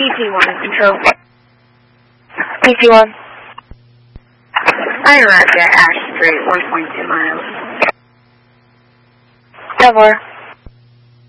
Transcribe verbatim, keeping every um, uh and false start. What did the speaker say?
T one, control. P T one. I arrived at Ash Street, one point two miles. ten more.